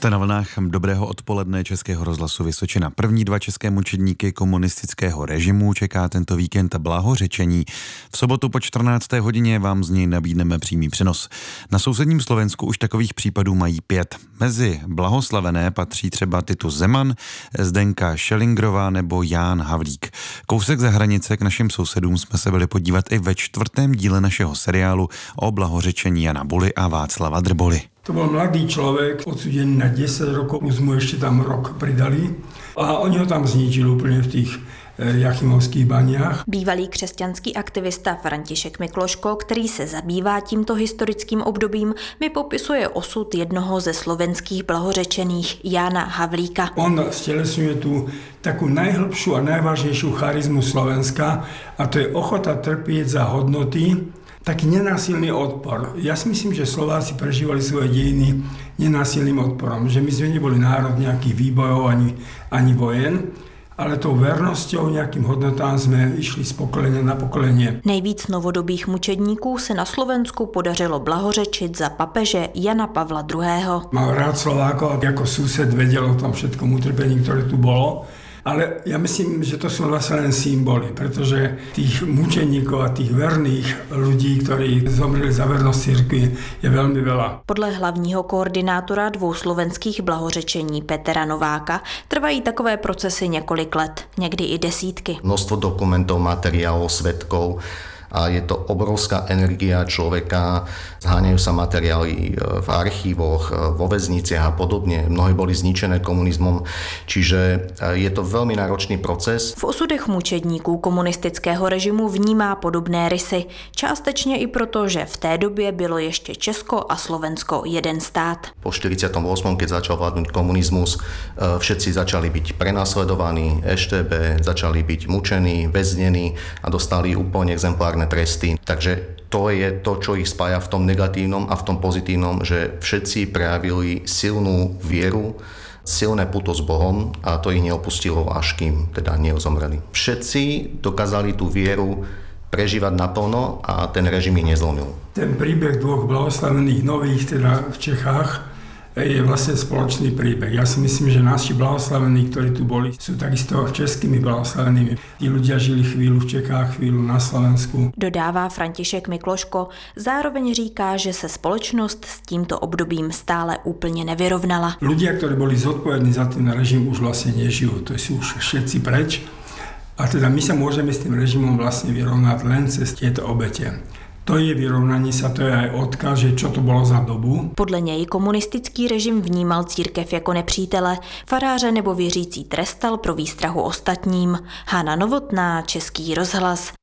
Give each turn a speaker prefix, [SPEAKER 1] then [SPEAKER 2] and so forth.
[SPEAKER 1] Jste na vlnách dobrého odpoledne Českého rozhlasu Vysočina. První dva české mučedníky komunistického režimu čeká tento víkend blahořečení. V sobotu po 14. hodině vám z něj nabídneme přímý přenos. Na sousedním Slovensku už takových případů mají 5. Mezi blahoslavené patří třeba Titus Zeman, Zdenka Šelingrová nebo Ján Havlík. Kousek za hranice k našim sousedům jsme se byli podívat i ve 4. díle našeho seriálu o blahořečení Jana Buly a Václava Drboly.
[SPEAKER 2] To bol mladý človek, odsúdený na 10 rokov, už mu ešte tam rok pridali a oni ho tam zničili úplne v tých Jachimovských baniach.
[SPEAKER 3] Bývalý křesťanský aktivista František Mikloško, který se zabývá tímto historickým obdobím, mi popisuje osud jednoho ze slovenských blahořečených, Jána Havlíka.
[SPEAKER 2] On stelesňuje tú takú najhlbšiu a najvážnejšiu charizmu Slovenska a to je ochota trpieť za hodnoty, taký nenásilný odpor. Ja si myslím, že Slováci prežívali svoje dejiny nenásilným odporom, že my sme neboli národ nejakých výbojov ani vojen, ale tou vernosťou nejakým hodnotám sme išli z pokolenia na pokolenie.
[SPEAKER 3] Nejvíc novodobých mučedníků se na Slovensku podařilo blahořečit za papeže Jana Pavla II.
[SPEAKER 2] Mal rád Slovákov, ako sused vedel o tom všetkom utrpení, ktoré tu bolo. Ale ja myslím, že to sú vlastne len symboly, pretože tých mučeníkov a tých verných ľudí, ktorí zomreli za vernosť cirkvi, je veľmi veľa.
[SPEAKER 3] Podle hlavního koordinátora dvou slovenských blahořečení Petra Nováka trvají takové procesy několik let, někdy i desítky.
[SPEAKER 4] Množstvo dokumentov, materiálov, svedkov, a je to obrovská energia človeka, zháňajú sa materiály v archívoch, vo väzniciach a podobne. Mnohé boli zničené komunizmom, čiže je to veľmi náročný proces.
[SPEAKER 3] V osudech mučedníků komunistického režimu vnímá podobné rysy, částečně i proto, že v té době bylo ještě Česko a Slovensko jeden stát.
[SPEAKER 4] Po 48., keď začal vládnuť komunizmus, všetci začali byť prenasledovaní, EŠTB, začali byť mučení, väznení a dostali úplne exemplárne tresty. Takže to je to, čo ich spája v tom negatívnom a v tom pozitívnom, že všetci prejavili silnú vieru, silné puto s Bohom a to ich neopustilo, až kým teda neozomreli. Všetci dokázali tú vieru prežívať naplno a ten režim ich nezlomil.
[SPEAKER 2] Ten príbeh dvoch blahoslavených nových teda v Čechách je vlastne spoločný príbeh. Ja si myslím, že naši blahoslavení, ktorí tu boli, sú takisto českými blahoslavenými. Tí ľudia žili chvíľu v Čechách, chvíľu na Slovensku.
[SPEAKER 3] Dodává František Mikloško, zároveň říká, že se společnost s tímto obdobím stále úplně nevyrovnala.
[SPEAKER 2] Ľudia, ktorí boli zodpovední za ten režim, už vlastne nežijú. To sú už všetci preč. A teda my sa môžeme s tým režimom vlastne vyrovnať len cez tieto obete. To je vyrovnání sa, to je aj odkaz, že čo to bolo za dobu.
[SPEAKER 3] Podle něj komunistický režim vnímal církev jako nepřítele, faráře nebo věřící trestal pro výstrahu ostatním. Hana Novotná, Český rozhlas.